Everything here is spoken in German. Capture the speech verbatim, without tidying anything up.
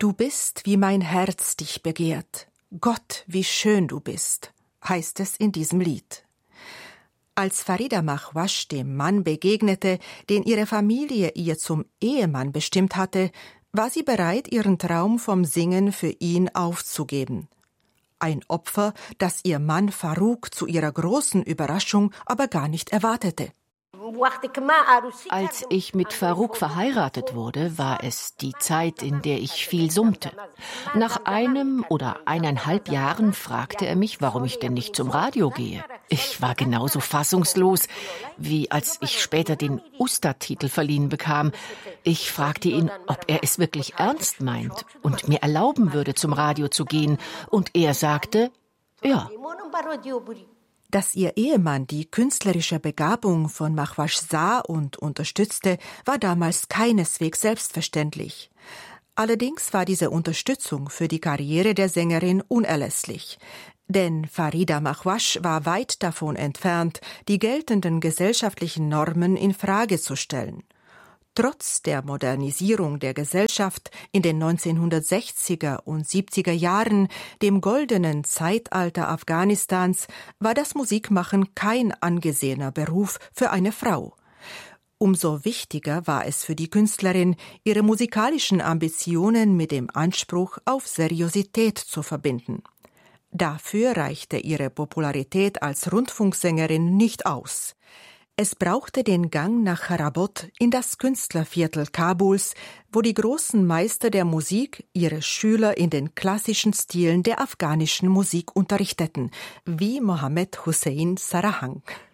Du bist, wie mein Herz dich begehrt. Gott, wie schön du bist, heißt es in diesem Lied. Als Farida Mahwash dem Mann begegnete, den ihre Familie ihr zum Ehemann bestimmt hatte, war sie bereit, ihren Traum vom Singen für ihn aufzugeben. Ein Opfer, das ihr Mann Farouk zu ihrer großen Überraschung aber gar nicht erwartete. Als ich mit Farouk verheiratet wurde, war es die Zeit, in der ich viel summte. Nach einem oder eineinhalb Jahren fragte er mich, warum ich denn nicht zum Radio gehe. Ich war genauso fassungslos, wie als ich später den Ustad-Titel verliehen bekam. Ich fragte ihn, ob er es wirklich ernst meint und mir erlauben würde, zum Radio zu gehen. Und er sagte, ja. Dass ihr Ehemann die künstlerische Begabung von Mahwash sah und unterstützte, war damals keineswegs selbstverständlich. Allerdings war diese Unterstützung für die Karriere der Sängerin unerlässlich. Denn Farida Mahwash war weit davon entfernt, die geltenden gesellschaftlichen Normen in Frage zu stellen. Trotz der Modernisierung der Gesellschaft in den neunzehnhundertsechziger und siebziger Jahren, dem goldenen Zeitalter Afghanistans, war das Musikmachen kein angesehener Beruf für eine Frau. Umso wichtiger war es für die Künstlerin, ihre musikalischen Ambitionen mit dem Anspruch auf Seriosität zu verbinden. Dafür reichte ihre Popularität als Rundfunksängerin nicht aus. Es brauchte den Gang nach Charabot in das Künstlerviertel Kabuls, wo die großen Meister der Musik ihre Schüler in den klassischen Stilen der afghanischen Musik unterrichteten, wie Mohammed Hussein Sarahang.